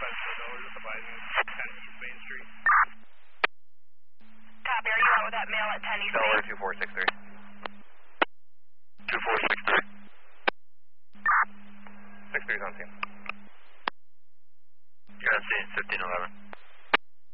Copy, are you out with that mail at 10 East Delaware Main? 2463. 2463. 63's on scene. You're on scene, 1511.